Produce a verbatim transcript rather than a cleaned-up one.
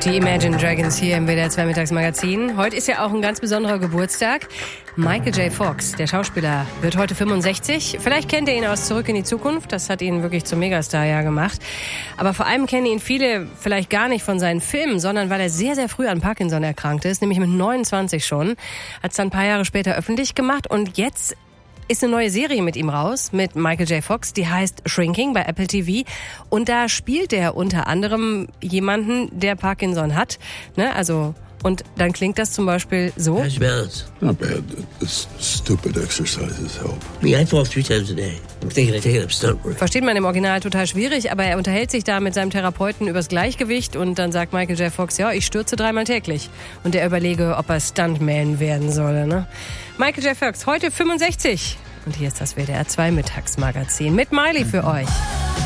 Die Imagine Dragons hier im W D R zwei Mittagsmagazin. Heute ist ja auch ein ganz besonderer Geburtstag. Michael J. Fox, der Schauspieler, wird heute fünfundsechzig. Vielleicht kennt ihr ihn aus Zurück in die Zukunft. Das hat ihn wirklich zum Megastar ja gemacht. Aber vor allem kennen ihn viele vielleicht gar nicht von seinen Filmen, sondern weil er sehr, sehr früh an Parkinson erkrankt ist, nämlich mit neunundzwanzig schon. Hat es dann ein paar Jahre später öffentlich gemacht und jetzt ist eine neue Serie mit ihm raus, mit Michael J. Fox, die heißt Shrinking bei Apple T V. Und da spielt er unter anderem jemanden, der Parkinson hat. Ne? Also, und dann klingt das zum Beispiel so. How's your balance? Not bad. It's stupid exercises help. Yeah, I fall three times a day. I'm thinking of taking up stunt work. Versteht man im Original total schwierig, aber er unterhält sich da mit seinem Therapeuten übers Gleichgewicht und dann sagt Michael J. Fox, ja, ich stürze dreimal täglich. Und er überlege, ob er Stuntman werden soll. Ne? Michael J. Fox, heute fünfundsechzig. Und hier ist das W D R zwei Mittagsmagazin mit Miley für euch.